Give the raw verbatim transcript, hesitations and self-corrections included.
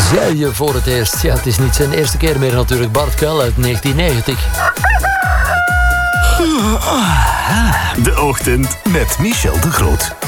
zei je voor het eerst? Ja, het is niet zijn eerste keer meer natuurlijk. Bart Kuil uit negentien negentig. De Ochtend met Michel de Groot.